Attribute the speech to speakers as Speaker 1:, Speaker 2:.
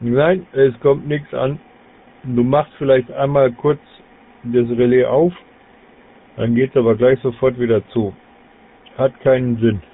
Speaker 1: Nein, es kommt nichts an. Du machst vielleicht einmal kurz das Relais auf, dann geht es aber gleich sofort wieder zu. Hat keinen Sinn.